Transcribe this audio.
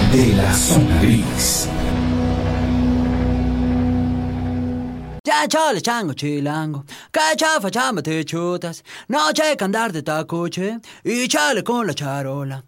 de la zona gris. Ya chale chango chilango, que chafa chamba te chutas, no checa andar de tacuche y chale con la charola.